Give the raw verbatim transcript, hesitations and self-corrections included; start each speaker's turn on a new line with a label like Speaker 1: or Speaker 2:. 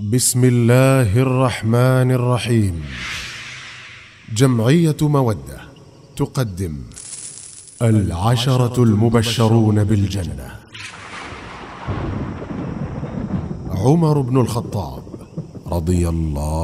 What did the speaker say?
Speaker 1: بسم الله الرحمن الرحيم. جمعية مودة تقدم العشرة المبشرون بالجنة. عمر بن الخطاب رضي الله